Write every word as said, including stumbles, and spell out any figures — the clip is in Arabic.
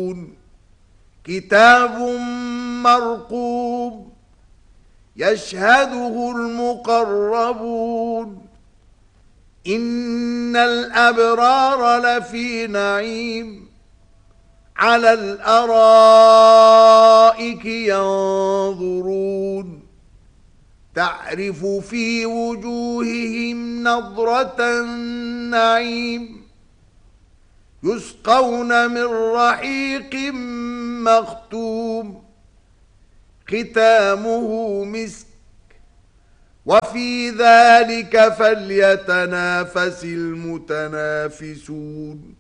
يشهدون كتاب مرقوم يشهده المقربون إن الأبرار لفي نعيم على الأرائك ينظرون تعرف في وجوههم نضرة النعيم يسقون من رحيق مختوم ختامه مسك وفي ذلك فليتنافس المتنافسون